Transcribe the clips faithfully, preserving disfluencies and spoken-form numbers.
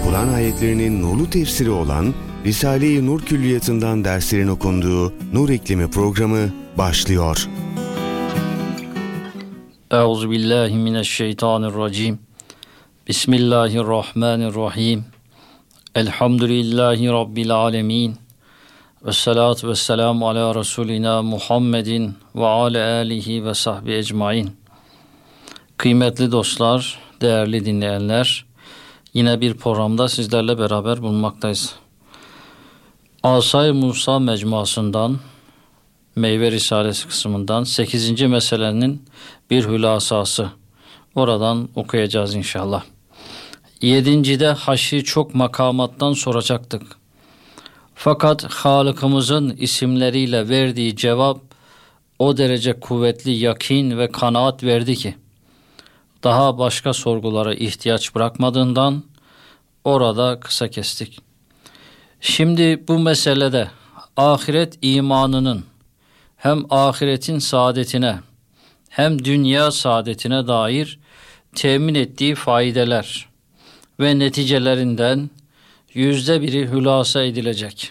Kur'an ayetlerinin nurlu tefsiri olan Risale-i Nur Külliyatı'ndan derslerin okunduğu Nur İklimi programı başlıyor. Euzubillahimineşşeytanirracim. Bismillahirrahmanirrahim. Elhamdülillahi Rabbil alemin. Vessalatu vesselamu ala Resulina Muhammedin ve ala alihi ve sahbihi ecmain. Kıymetli dostlar, değerli dinleyenler, yine bir programda sizlerle beraber bulunmaktayız. Asay-ı Musa mecmuasından, Meyve Risalesi kısmından sekizinci meselenin bir hülasası. Oradan okuyacağız inşallah. Yedincide haşri çok makamattan soracaktık. Fakat Halık'ımızın isimleriyle verdiği cevap o derece kuvvetli yakin ve kanaat verdi ki, daha başka sorgulara ihtiyaç bırakmadığından orada kısa kestik. Şimdi bu meselede ahiret imanının hem ahiretin saadetine hem dünya saadetine dair temin ettiği faydeler ve neticelerinden yüzde biri hülasa edilecek.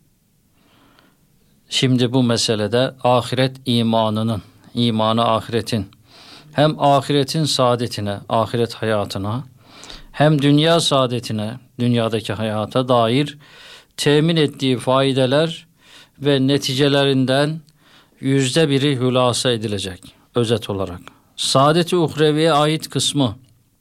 Şimdi bu meselede ahiret imanının, imanı ahiretin, hem ahiretin saadetine, ahiret hayatına, hem dünya saadetine, dünyadaki hayata dair temin ettiği faydeler ve neticelerinden yüzde biri hülasa edilecek, özet olarak. Saadet-i uhreviye ait kısmı,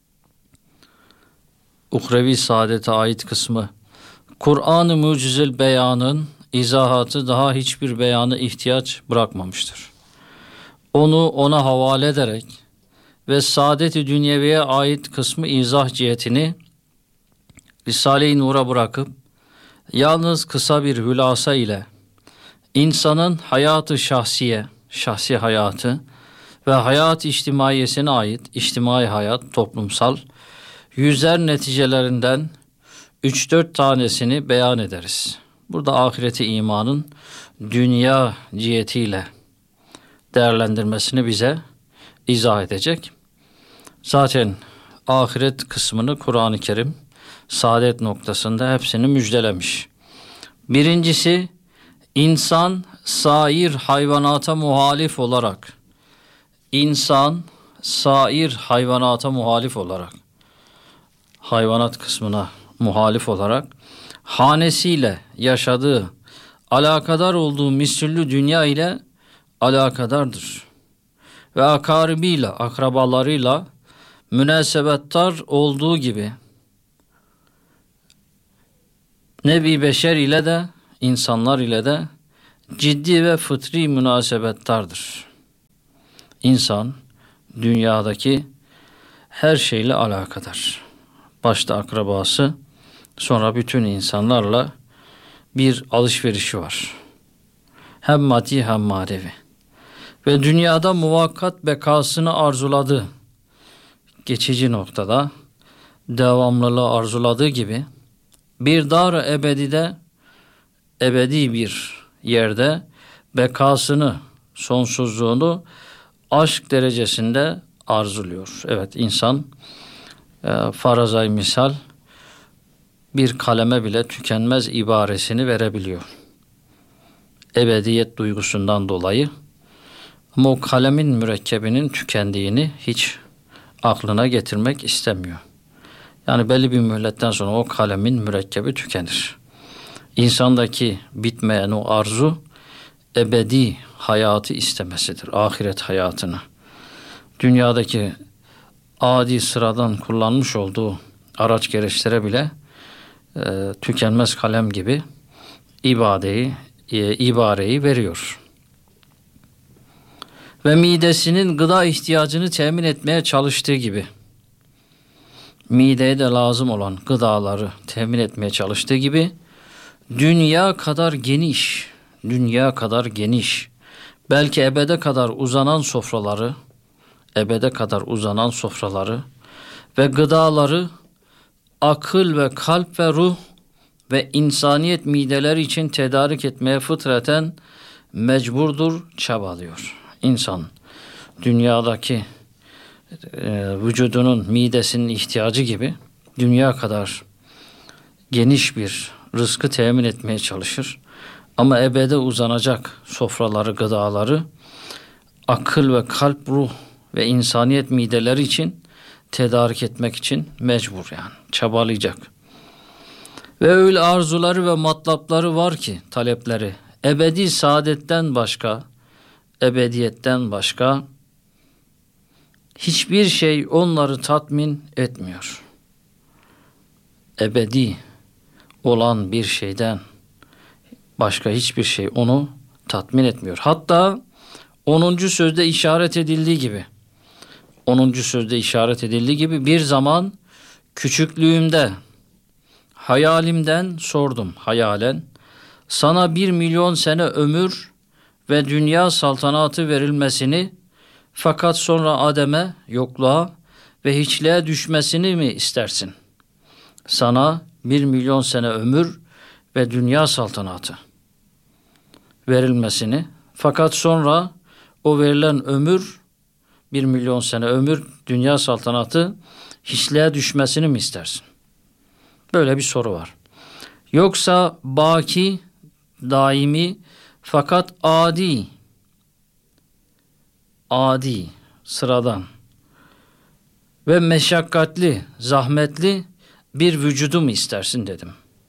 uhrevi saadete ait kısmı, Kur'an-ı Mucizül Beyan'ın izahatı daha hiçbir beyanı ihtiyaç bırakmamıştır. Onu ona havale ederek ve saadet-i dünyeviye ait kısmı izah cihetini Risale-i Nur'a bırakıp yalnız kısa bir hülasa ile insanın hayatı şahsiye, şahsi hayatı ve hayat içtimaiyesine ait içtimai hayat, toplumsal yüzer neticelerinden üç dört tanesini beyan ederiz. Burada ahireti imanın dünya cihetiyle değerlendirmesini bize izah edecek. Zaten ahiret kısmını Kur'an-ı Kerim saadet noktasında hepsini müjdelemiş. Birincisi, insan sair hayvanata muhalif olarak, insan sair hayvanata muhalif olarak, hayvanat kısmına muhalif olarak, hanesiyle yaşadığı, alakadar olduğu misüllü dünya ile alakadardır. Ve akaribiyle, akrabalarıyla münasebettar olduğu gibi, nevi beşer ile de, insanlar ile de ciddi ve fıtri münasebettardır. İnsan, dünyadaki her şeyle alakadar. Başta akrabası, sonra bütün insanlarla bir alışverişi var. Hem maddi hem manevi. Ve dünyada muvakkat bekasını arzuladığı, geçici noktada devamlılığı arzuladığı gibi, bir dar-ı ebedide, ebedi bir yerde bekasını, sonsuzluğunu aşk derecesinde arzuluyor. Evet, insan e, farazay misal bir kaleme bile tükenmez ibaresini verebiliyor. Ebediyet duygusundan dolayı. Ama o kalemin mürekkebinin tükendiğini hiç aklına getirmek istemiyor. Yani belli bir müddetten sonra o kalemin mürekkebi tükenir. İnsandaki bitmeyen o arzu ebedi hayatı istemesidir. Ahiret hayatını. Dünyadaki adi sıradan kullanmış olduğu araç gereçlere bile e, tükenmez kalem gibi ibadeyi, e, ibareyi veriyor. Ve midesinin gıda ihtiyacını temin etmeye çalıştığı gibi, mideye de lazım olan gıdaları temin etmeye çalıştığı gibi, dünya kadar geniş, dünya kadar geniş, belki ebede kadar uzanan sofraları, ebede kadar uzanan sofraları ve gıdaları akıl ve kalp ve ruh ve insaniyet mideleri için tedarik etmeye fıtraten mecburdur, çabalıyor. İnsan dünyadaki e, vücudunun midesinin ihtiyacı gibi dünya kadar geniş bir rızkı temin etmeye çalışır. Ama ebede uzanacak sofraları, gıdaları akıl ve kalp, ruh ve insaniyet mideleri için tedarik etmek için mecbur, yani çabalayacak. Ve öyle arzuları ve matlapları var ki, talepleri ebedi saadetten başka, ebediyetten başka hiçbir şey onları tatmin etmiyor. Ebedi olan bir şeyden başka hiçbir şey onu tatmin etmiyor. Hatta onuncu sözde işaret edildiği gibi, onuncu sözde işaret edildiği gibi bir zaman küçüklüğümde hayalimden sordum, hayalen, sana bir milyon sene ömür ve dünya saltanatı verilmesini, fakat sonra Adem'e, yokluğa ve hiçliğe düşmesini mi istersin? Sana bir milyon sene ömür ve dünya saltanatı verilmesini, fakat sonra o verilen ömür, bir milyon sene ömür, dünya saltanatı hiçliğe düşmesini mi istersin? Böyle bir soru var. Yoksa baki, daimi fakat adi, adi, sıradan ve meşakkatli, zahmetli bir vücudu mu istersin dedim.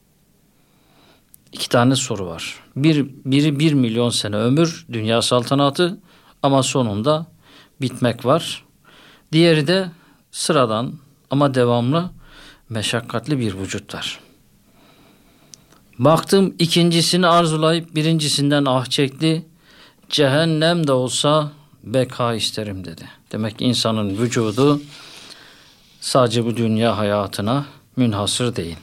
İki tane soru var. Bir, biri bir milyon sene ömür, dünya saltanatı ama sonunda bitmek var. Diğeri de sıradan ama devamlı meşakkatli bir vücut var. Baktım ikincisini arzulayıp birincisinden ah çekti. Cehennem de olsa beka isterim dedi. Demek ki insanın vücudu sadece bu dünya hayatına münhasır değil.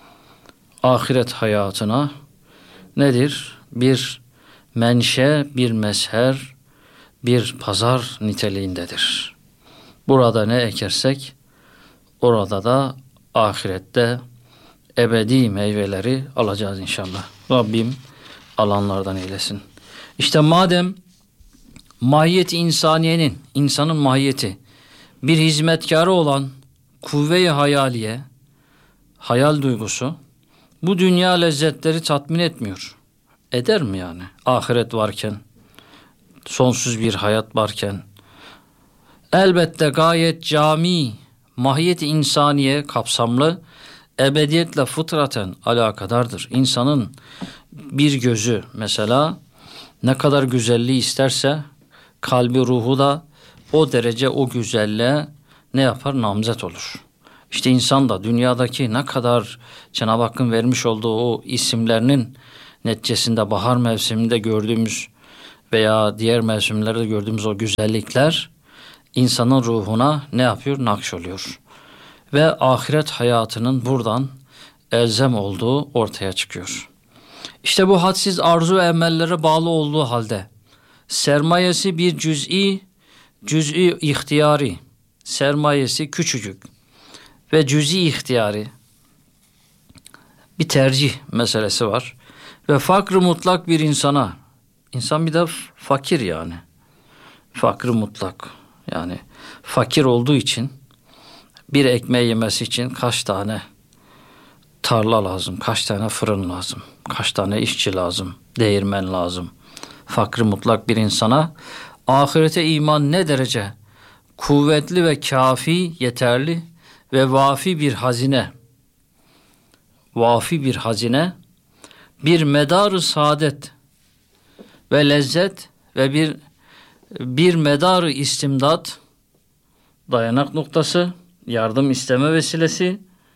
Ahiret hayatına nedir? Bir menşe, bir mezher, bir pazar niteliğindedir. Burada ne ekersek orada da ahirette ebedi meyveleri alacağız inşallah. Rabbim alanlardan eylesin. İşte madem mahiyeti insaniyenin, insanın mahiyeti bir hizmetkarı olan kuvve-i hayaliye, hayal duygusu, bu dünya lezzetleri tatmin etmiyor. Eder mi yani? Ahiret varken, sonsuz bir hayat varken, elbette gayet cami, mahiyeti insaniye kapsamlı, ebediyetle fıtraten alakadardır. İnsanın bir gözü mesela ne kadar güzelliği isterse kalbi, ruhu da o derece o güzelliğe ne yapar? Namzet olur. İşte insan da dünyadaki ne kadar Cenab-ı Hakk'ın vermiş olduğu o isimlerinin neticesinde bahar mevsiminde gördüğümüz veya diğer mevsimlerde gördüğümüz o güzellikler insanın ruhuna ne yapıyor? Nakş oluyor. Ve ahiret hayatının buradan elzem olduğu ortaya çıkıyor. İşte bu hadsiz arzu ve emellere bağlı olduğu halde sermayesi bir cüz'i, cüz'i ihtiyari, sermayesi küçücük ve cüz'i ihtiyari bir tercih meselesi var. Ve fakr-ı mutlak bir insana, insan bir de fakir yani, fakr-ı mutlak yani fakir olduğu için bir ekmeği yemesi için kaç tane tarla lazım, kaç tane fırın lazım, kaç tane işçi lazım, değirmen lazım. Fakr-ı mutlak bir insana ahirete iman ne derece kuvvetli ve kafi, yeterli ve vafi bir hazine, vafi bir hazine, bir medar-ı saadet ve lezzet ve bir bir medar-ı istimdat, dayanak noktası, yardım isteme vesilesi,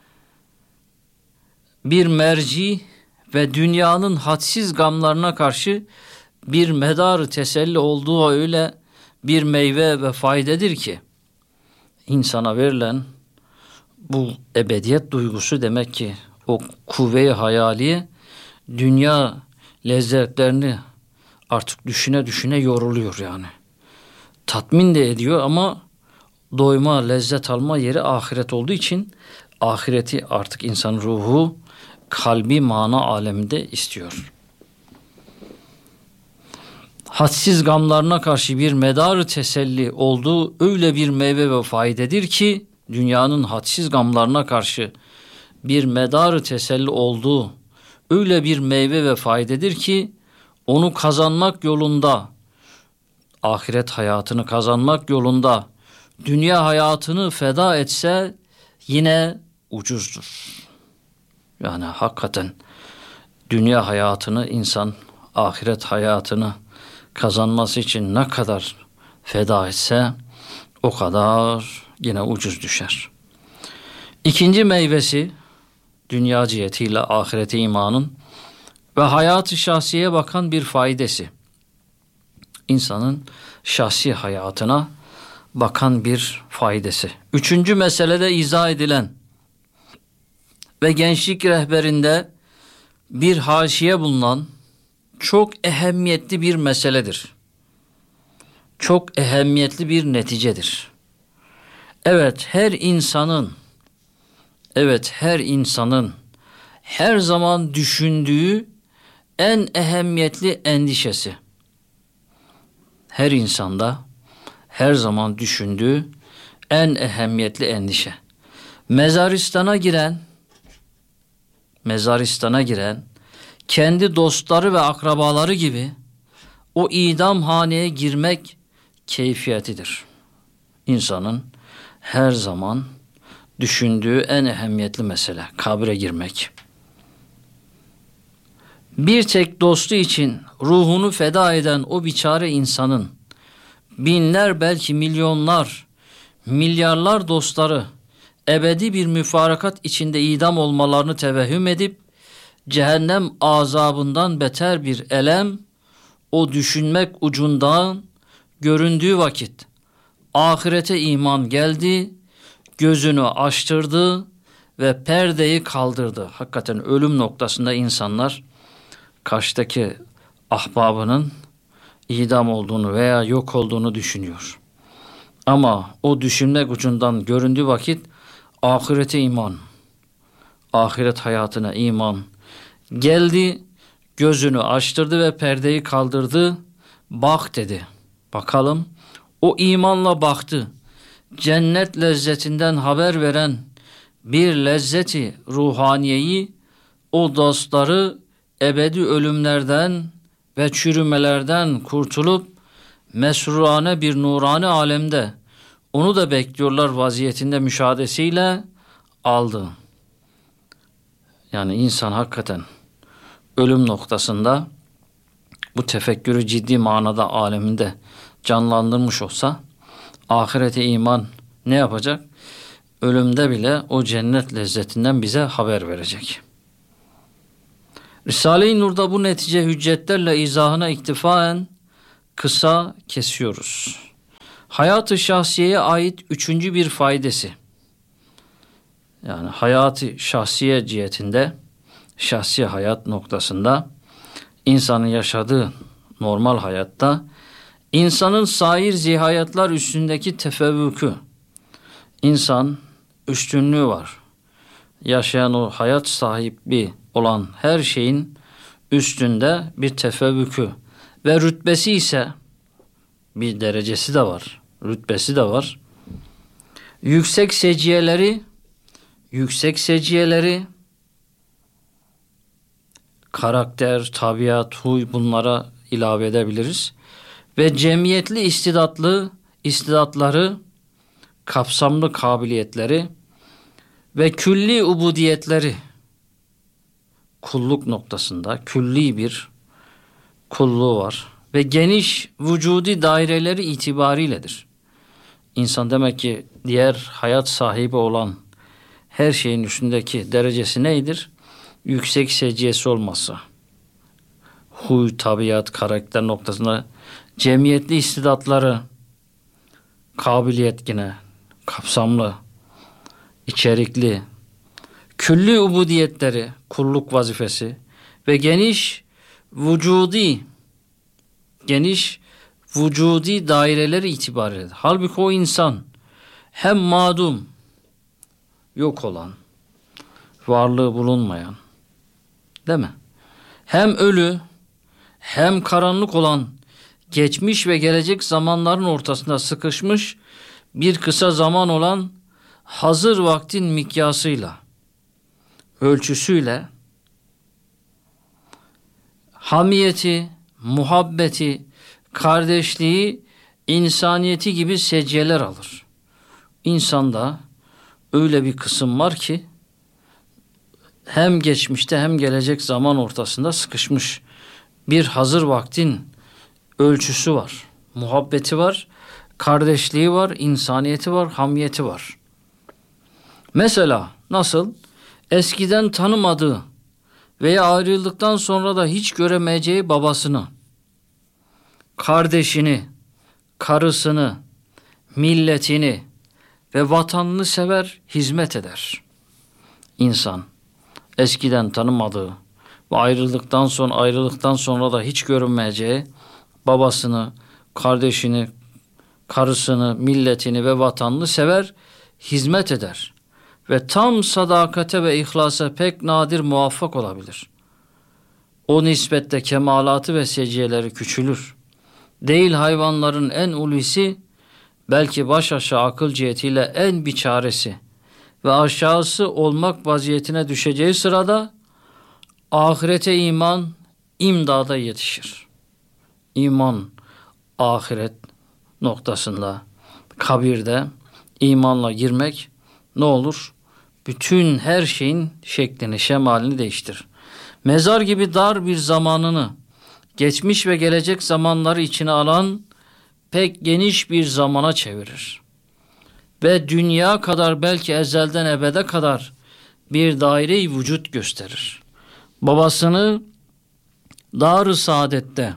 bir merci ve dünyanın hadsiz gamlarına karşı bir medar-ı teselli olduğu öyle bir meyve ve faydedir ki insana verilen bu ebediyet duygusu demek ki o kuvve-i hayaliye dünya lezzetlerini artık düşüne düşüne yoruluyor yani. Tatmin de ediyor ama doyma, lezzet alma yeri ahiret olduğu için ahireti artık insan ruhu, kalbi mana aleminde istiyor. Hadsiz gamlarına karşı bir medar teselli olduğu öyle bir meyve ve faydedir ki dünyanın hadsiz gamlarına karşı bir medarı teselli olduğu öyle bir meyve ve faydedir ki onu kazanmak yolunda, ahiret hayatını kazanmak yolunda dünya hayatını feda etse yine ucuzdur. Yani hakikaten dünya hayatını insan ahiret hayatını kazanması için ne kadar feda etse o kadar yine ucuz düşer. İkinci meyvesi dünya cihetiyle ahirete imanın ve hayat-ı şahsiyeye bakan bir faydası. İnsanın şahsi hayatına bakan bir faydası. Üçüncü meselede izah edilen ve gençlik rehberinde bir haşiye bulunan çok ehemmiyetli bir meseledir. Çok ehemmiyetli bir neticedir. Evet, her insanın evet her insanın her zaman düşündüğü en ehemmiyetli endişesi. Her insanda her zaman düşündüğü en ehemmiyetli endişe. Mezaristana giren mezaristana giren kendi dostları ve akrabaları gibi o idamhaneye girmek keyfiyetidir. İnsanın her zaman düşündüğü en ehemmiyetli mesele kabre girmek. Bir tek dostu için ruhunu feda eden o biçare insanın binler belki milyonlar, milyarlar dostları ebedi bir müfarakat içinde idam olmalarını tevehhüm edip cehennem azabından beter bir elem o düşünmek ucundan göründüğü vakit ahirete iman geldi, gözünü açtırdı ve perdeyi kaldırdı. Hakikaten ölüm noktasında insanlar karşıdaki ahbabının idam olduğunu veya yok olduğunu düşünüyor. Ama o düşünmek ucundan göründüğü vakit ahirete iman, ahiret hayatına iman geldi, gözünü açtırdı ve perdeyi kaldırdı. Bak dedi. Bakalım. O imanla baktı. Cennet lezzetinden haber veren bir lezzeti ruhaniyeyi, o dostları ebedi ölümlerden ve çürümelerden kurtulup mesrurane bir nurani alemde onu da bekliyorlar vaziyetinde müşahadesiyle aldı. Yani insan hakikaten ölüm noktasında bu tefekkürü ciddi manada aleminde canlandırmış olsa ahirete iman ne yapacak? Ölümde bile o cennet lezzetinden bize haber verecek. Risale-i Nur'da bu netice hüccetlerle izahına iktifaen kısa kesiyoruz. Hayat-ı şahsiyeye ait üçüncü bir faydası. Yani hayat-ı şahsiye cihetinde, şahsi hayat noktasında insanın yaşadığı normal hayatta insanın sair zihayatlar üstündeki tefevvükü, insan üstünlüğü var. Yaşayan o hayat sahibi olan her şeyin üstünde bir tefevvükü ve rütbesi ise bir derecesi de var, rütbesi de var. Yüksek seciyeleri, yüksek seciyeleri, karakter, tabiat, huy bunlara ilave edebiliriz. Ve cemiyetli istidatlı istidatları, kapsamlı kabiliyetleri ve külli ubudiyetleri, kulluk noktasında külli bir kulluğu var ve geniş vücudi daireleri itibariyledir. İnsan demek ki diğer hayat sahibi olan her şeyin üstündeki derecesi neydir? Yüksek seciyesi olması. Huy, tabiat, karakter noktasında cemiyetli istidatları, kabiliyet yine kapsamlı, içerikli, külli ubudiyetleri, kulluk vazifesi ve geniş vücudi, geniş vücudi daireleri itibariyle. Halbuki o insan hem madum, yok olan, varlığı bulunmayan, değil mi? Hem ölü, hem karanlık olan, geçmiş ve gelecek zamanların ortasında sıkışmış bir kısa zaman olan hazır vaktin mikyasıyla ölçüsüyle hamiyeti, muhabbeti, kardeşliği, insaniyeti gibi secyeler alır. İnsanda öyle bir kısım var ki hem geçmişte hem gelecek zaman ortasında sıkışmış bir hazır vaktin ölçüsü var. Muhabbeti var, kardeşliği var, insaniyeti var, hamiyeti var. Mesela nasıl? Eskiden tanımadığı veya ayrıldıktan sonra da hiç göremeyeceği babasını, kardeşini, karısını, milletini ve vatanını sever, hizmet eder. İnsan eskiden tanımadığı ve ayrıldıktan sonra ayrılıktan sonra da hiç görünmeyeceği babasını, kardeşini, karısını, milletini ve vatanını sever, hizmet eder ve tam sadakate ve ihlasa pek nadir muvaffak olabilir. O nispette kemalatı ve seciyeleri küçülür. Değil hayvanların en ulvisi, belki baş aşağı akıl cihetiyle en biçaresi ve aşağısı olmak vaziyetine düşeceği sırada ahirete iman imdada yetişir. İman ahiret noktasında, kabirde imanla girmek ne olur? Bütün her şeyin şeklini, şemalini değiştirir. Mezar gibi dar bir zamanını, geçmiş ve gelecek zamanları içine alan pek geniş bir zamana çevirir. Ve dünya kadar, belki ezelden ebede kadar bir daire-i vücut gösterir. Babasını dar-ı saadette,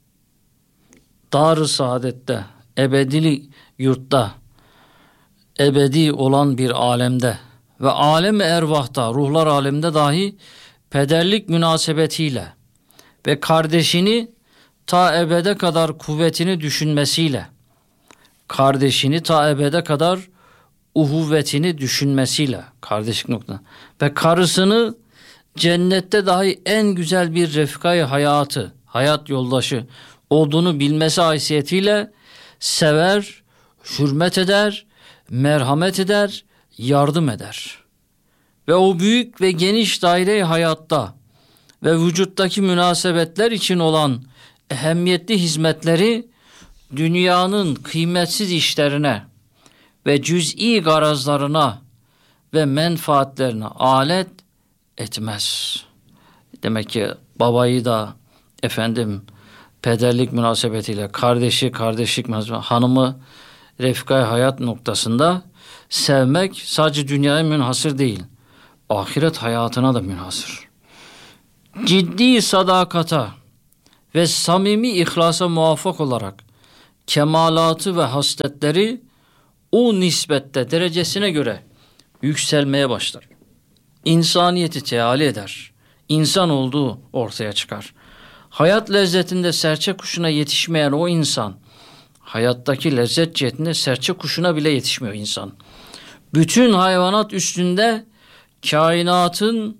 dar-ı saadette, ebedili yurtta, ebedi olan bir alemde ve alem-i ervahta, ruhlar aleminde dahi pederlik münasebetiyle ve kardeşini ta ebede kadar kuvvetini düşünmesiyle, kardeşini ta ebede kadar uhuvvetini düşünmesiyle, kardeşlik nokta, ve karısını cennette dahi en güzel bir refkayı hayatı, hayat yoldaşı olduğunu bilmesi haysiyetiyle sever, hürmet eder, merhamet eder, yardım eder. Ve o büyük ve geniş daire-i hayatta ve vücuttaki münasebetler için olan ehemmiyetli hizmetleri dünyanın kıymetsiz işlerine ve cüz'i garazlarına ve menfaatlerine alet etmez. Demek ki babayı da efendim pederlik münasebetiyle, kardeşi kardeşlik münasebetiyle, hanımı refkay hayat noktasında sevmek sadece dünyaya münhasır değil, ahiret hayatına da münhasır. Ciddi sadakata ve samimi ihlasa muvaffak olarak kemalatı ve hasletleri o nispette derecesine göre yükselmeye başlar. İnsaniyeti teali eder. İnsan olduğu ortaya çıkar. Hayat lezzetinde serçe kuşuna yetişmeyen o insan, hayattaki lezzet cihetinde serçe kuşuna bile yetişmiyor insan. Bütün hayvanat üstünde kainatın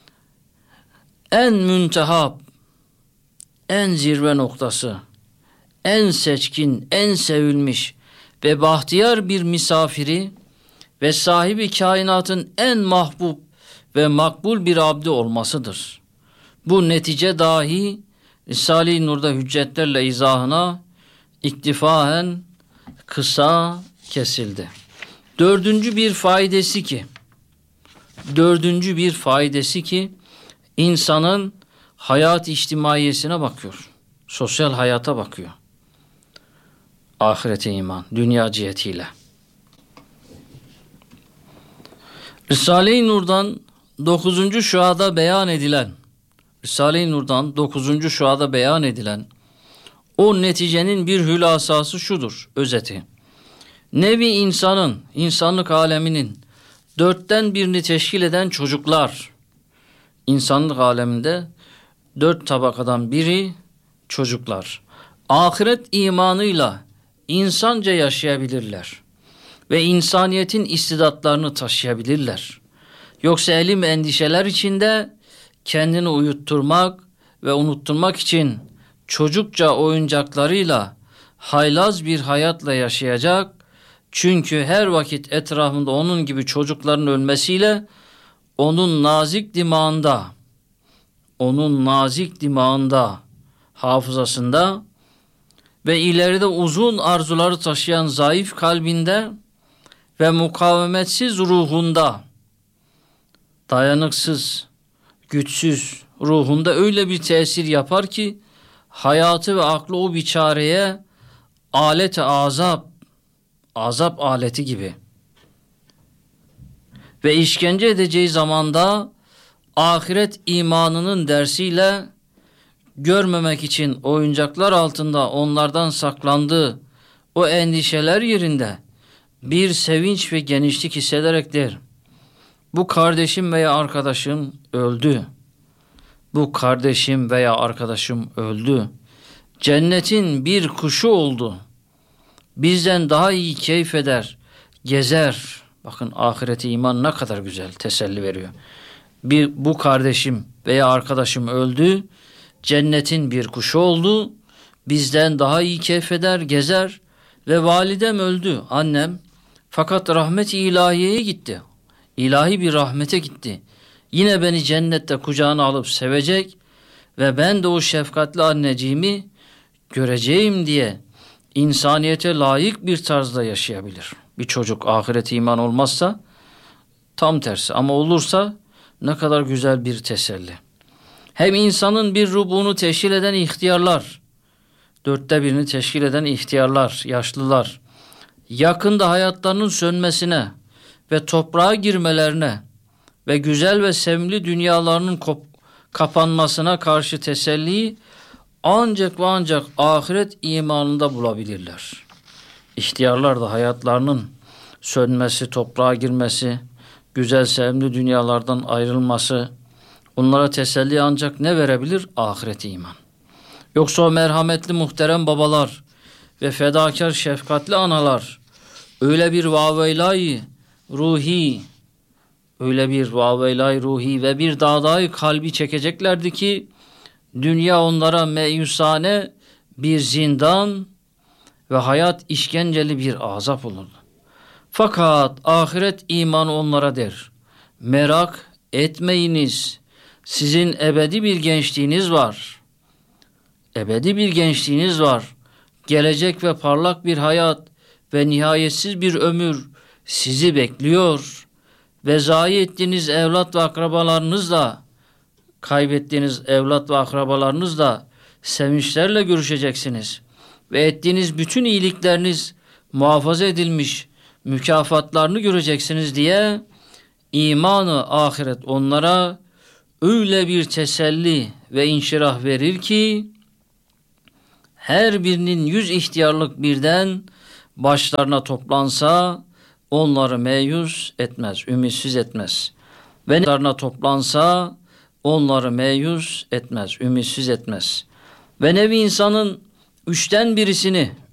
en müntehap, en zirve noktası, en seçkin, en sevilmiş ve bahtiyar bir misafiri ve sahibi kainatın en mahbub ve makbul bir abdi olmasıdır. Bu netice dahi Risale-i Nur'da hüccetlerle izahına iktifaen kısa kesildi. Dördüncü bir faydası ki, dördüncü bir faydası ki insanın hayat içtimaiyesine bakıyor. Sosyal hayata bakıyor. Ahirete iman, dünya cihetiyle. Risale-i Nur'dan dokuzuncu şuada beyan edilen, Risale-i Nur'dan dokuzuncu şuada beyan edilen o neticenin bir hülasası şudur, özeti. Nevi insanın, insanlık aleminin dörtten birini teşkil eden çocuklar, insanlık aleminde dört tabakadan biri çocuklar. Ahiret imanıyla insanca yaşayabilirler ve insaniyetin istidatlarını taşıyabilirler. Yoksa elim endişeler içinde kendini uyutturmak ve unutturmak için çocukça oyuncaklarıyla haylaz bir hayatla yaşayacak. Çünkü her vakit etrafında onun gibi çocukların ölmesiyle onun nazik dimağında, onun nazik dimağında, hafızasında ve ileride uzun arzuları taşıyan zayıf kalbinde ve mukavemetsiz ruhunda, dayanıksız, güçsüz ruhunda öyle bir tesir yapar ki hayatı ve aklı o biçareye alet-i azap, azap aleti gibi. Ve işkence edeceği zamanda ahiret imanının dersiyle görmemek için oyuncaklar altında onlardan saklandığı o endişeler yerinde bir sevinç ve genişlik hissederek der: bu kardeşim veya arkadaşım öldü. Bu kardeşim veya arkadaşım öldü. Cennetin bir kuşu oldu. Bizden daha iyi keyif eder, gezer. Bakın ahireti iman ne kadar güzel teselli veriyor. Bir, bu kardeşim veya arkadaşım öldü. Cennetin bir kuşu oldu. Bizden daha iyi keyif eder, gezer. Ve validem öldü, annem. Fakat rahmet-i ilahiyeye gitti. İlahi bir rahmete gitti. Yine beni cennette kucağına alıp sevecek ve ben de o şefkatli anneciğimi göreceğim diye insaniyete layık bir tarzda yaşayabilir. Bir çocuk ahiret iman olmazsa tam tersi, ama olursa ne kadar güzel bir teselli. Hem insanın bir rubuğunu teşkil eden ihtiyarlar, dörtte birini teşkil eden ihtiyarlar, yaşlılar, yakında hayatlarının sönmesine ve toprağa girmelerine ve güzel ve sevimli dünyalarının kop- kapanmasına karşı teselliyi ancak ve ancak ahiret imanında bulabilirler. İhtiyarlar da hayatlarının sönmesi, toprağa girmesi, güzel sevimli dünyalardan ayrılması, onlara teselli ancak ne verebilir? Ahiret iman. Yoksa o merhametli muhterem babalar ve fedakar şefkatli analar öyle bir vaveylay ruhi, öyle bir vaveylay ruhi ve bir dağdayı kalbi çekeceklerdi ki dünya onlara meyusane bir zindan ve hayat işkenceli bir azap olurdu. Fakat ahiret imanı onlara der: merak etmeyiniz, sizin ebedi bir gençliğiniz var. Ebedi bir gençliğiniz var. Gelecek ve parlak bir hayat ve nihayetsiz bir ömür sizi bekliyor. Ve zayi ettiğiniz evlat ve akrabalarınızla, kaybettiğiniz evlat ve akrabalarınızla sevinçlerle görüşeceksiniz. Ve ettiğiniz bütün iyilikleriniz muhafaza edilmiş, mükafatlarını göreceksiniz diye imanı ahiret onlara öyle bir teselli ve inşirah verir ki her birinin yüz ihtiyarlık birden başlarına toplansa onları meyus etmez, ümitsiz etmez. Ve başlarına toplansa onları meyus etmez, ümitsiz etmez. Ve nevi insanın üçten birisini,